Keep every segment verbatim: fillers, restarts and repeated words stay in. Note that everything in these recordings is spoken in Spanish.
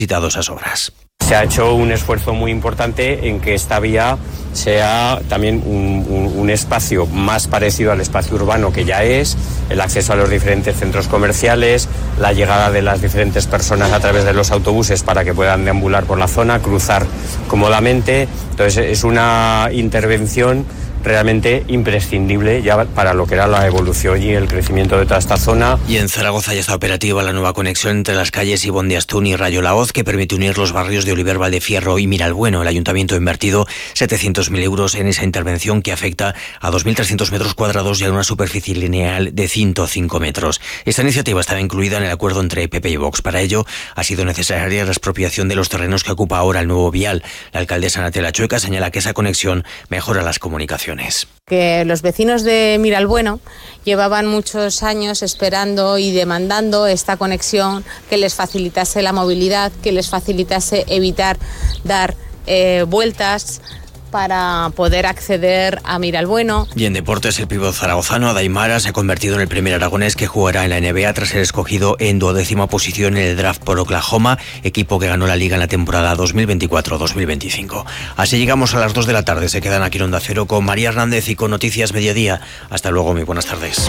esas obras. Se ha hecho un esfuerzo muy importante en que esta vía sea también un, un, un espacio más parecido al espacio urbano que ya es, el acceso a los diferentes centros comerciales, la llegada de las diferentes personas a través de los autobuses para que puedan deambular por la zona, cruzar cómodamente. Entonces es una intervención realmente imprescindible ya para lo que era la evolución y el crecimiento de toda esta zona. Y en Zaragoza ya está operativa la nueva conexión entre las calles Ibón de Astún y Rayo La Hoz, que permite unir los barrios de Oliver Valdefierro y Miralbueno. El Ayuntamiento ha invertido setecientos mil euros en esa intervención que afecta a dos mil trescientos metros cuadrados y a una superficie lineal de ciento cinco metros. Esta iniciativa estaba incluida en el acuerdo entre P P y Vox. Para ello ha sido necesaria la expropiación de los terrenos que ocupa ahora el nuevo vial. La alcaldesa Natela Chueca señala que esa conexión mejora las comunicaciones. Que los vecinos de Miralbueno llevaban muchos años esperando y demandando esta conexión que les facilitase la movilidad, que les facilitase evitar dar eh, vueltas para poder acceder a Miralbueno. Y en deportes, el pívot zaragozano Adaimara se ha convertido en el primer aragonés que jugará en la N B A tras ser escogido en duodécima posición en el draft por Oklahoma, equipo que ganó la liga en la temporada dos mil veinticuatro dos mil veinticinco. Así llegamos a las dos de la tarde. Se quedan aquí en Onda Cero con María Hernández y con Noticias Mediodía. Hasta luego, muy buenas tardes.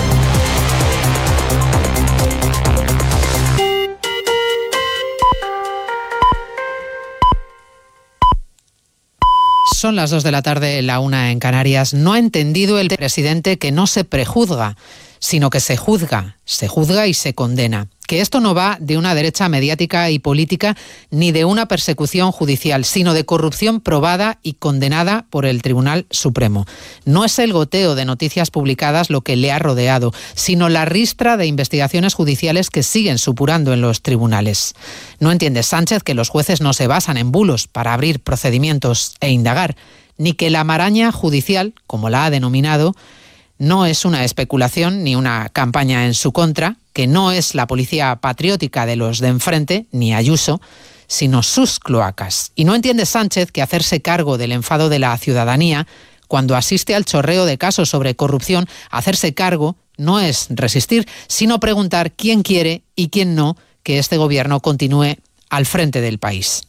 Son las dos de la tarde, la una en Canarias. No ha entendido el presidente que no se prejuzga, sino que se juzga, se juzga y se condena. Que esto no va de una derecha mediática y política ni de una persecución judicial, sino de corrupción probada y condenada por el Tribunal Supremo. No es el goteo de noticias publicadas lo que le ha rodeado, sino la ristra de investigaciones judiciales que siguen supurando en los tribunales. No entiende Sánchez que los jueces no se basan en bulos para abrir procedimientos e indagar, ni que la maraña judicial, como la ha denominado, no es una especulación ni una campaña en su contra, que no es la policía patriótica de los de enfrente, ni Ayuso, sino sus cloacas. Y no entiende Sánchez que hacerse cargo del enfado de la ciudadanía, cuando asiste al chorreo de casos sobre corrupción, hacerse cargo no es resistir, sino preguntar quién quiere y quién no que este gobierno continúe al frente del país.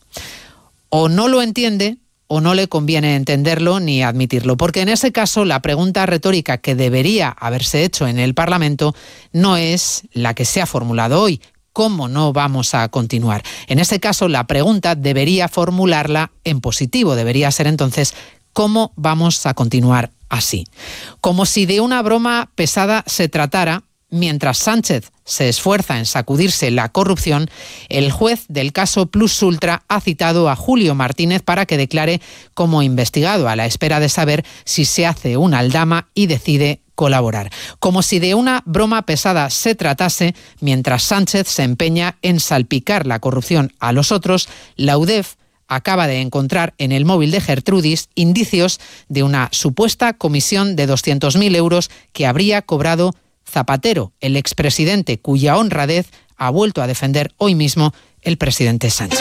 O no lo entiende, o no le conviene entenderlo ni admitirlo, porque en ese caso la pregunta retórica que debería haberse hecho en el Parlamento no es la que se ha formulado hoy. ¿Cómo no vamos a continuar? En ese caso la pregunta debería formularla en positivo, debería ser entonces ¿cómo vamos a continuar así? Como si de una broma pesada se tratara. Mientras Sánchez se esfuerza en sacudirse la corrupción, el juez del caso Plus Ultra ha citado a Julio Martínez para que declare como investigado, a la espera de saber si se hace una aldama y decide colaborar. Como si de una broma pesada se tratase, mientras Sánchez se empeña en salpicar la corrupción a los otros, la U D E F acaba de encontrar en el móvil de Gertrudis indicios de una supuesta comisión de doscientos mil euros que habría cobrado Zapatero, el expresidente cuya honradez ha vuelto a defender hoy mismo el presidente Sánchez.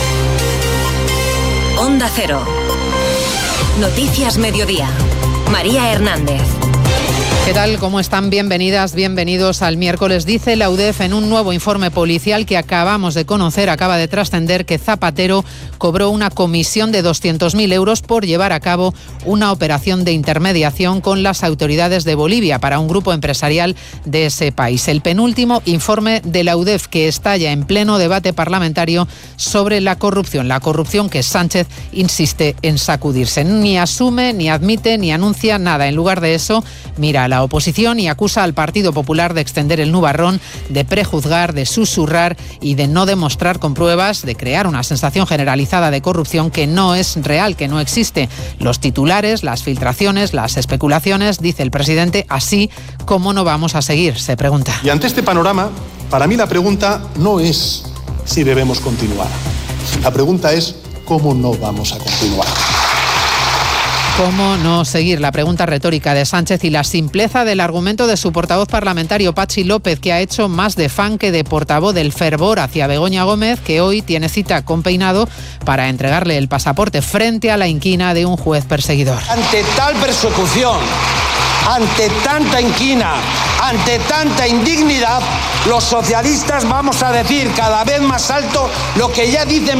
Onda Cero. Noticias Mediodía. María Hernández. ¿Qué tal? ¿Cómo están? Bienvenidas, bienvenidos al miércoles. Dice la U D E F en un nuevo informe policial que acabamos de conocer, acaba de trascender que Zapatero cobró una comisión de doscientos mil euros por llevar a cabo una operación de intermediación con las autoridades de Bolivia para un grupo empresarial de ese país. El penúltimo informe de la U D E F que estalla en pleno debate parlamentario sobre la corrupción. La corrupción que Sánchez insiste en sacudirse. Ni asume, ni admite, ni anuncia nada. En lugar de eso, mira a la oposición y acusa al Partido Popular de extender el nubarrón, de prejuzgar, de susurrar y de no demostrar con pruebas, de crear una sensación generalizada de corrupción que no es real, que no existe. Los titulares, las filtraciones, las especulaciones, dice el presidente, así como no vamos a seguir, se pregunta. Y ante este panorama, para mí la pregunta no es si debemos continuar. La pregunta es cómo no vamos a continuar. ¿Cómo no seguir? La pregunta retórica de Sánchez y la simpleza del argumento de su portavoz parlamentario, Patxi López, que ha hecho más de fan que de portavoz del fervor hacia Begoña Gómez, que hoy tiene cita con Peinado para entregarle el pasaporte frente a la inquina de un juez perseguidor. Ante tal persecución ante tanta inquina, ante tanta indignidad, los socialistas vamos a decir cada vez más alto lo que ya dicen